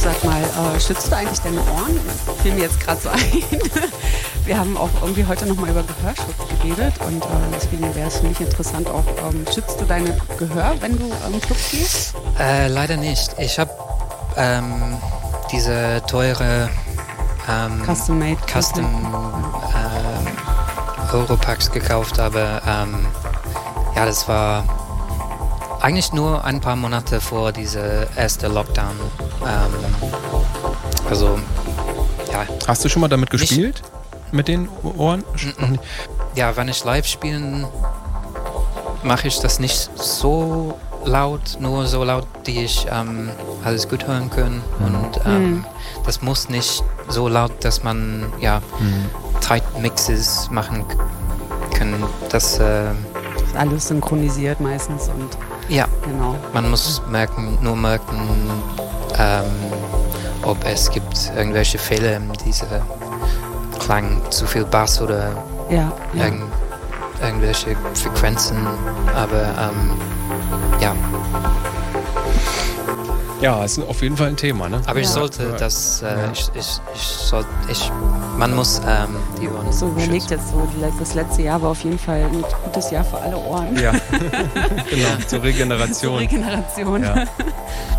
sag mal, schützt du eigentlich deine Ohren? Fiel mir jetzt gerade so ein. Wir haben auch irgendwie heute nochmal über Gehörschutz geredet und deswegen wäre es für mich interessant auch, schützt du deine Gehör, wenn du im Club gehst? Leider nicht. Ich habe diese teure Custom-made Europacks gekauft, aber ja, das war eigentlich nur ein paar Monate vor dieser ersten Lockdown. Also, ja. Hast du schon mal damit gespielt? Mit den Ohren? Ja, wenn ich live spiele, mache ich das nicht so laut, nur so laut, die ich alles gut hören kann. Und das muss nicht so laut, dass man Tight Mixes machen kann. Das ist alles synchronisiert meistens und ja, genau. Man muss nur merken, ob es gibt irgendwelche Fehler in dieser Klang, zu viel Bass oder irgendwelche Frequenzen, aber ja. Ja, ist auf jeden Fall ein Thema, ne? Aber ich sollte das, man muss die Ohren so überlegt jetzt so, das letzte Jahr war auf jeden Fall ein gutes Jahr für alle Ohren. Ja, genau, zur Regeneration. Zur Regeneration. Ja.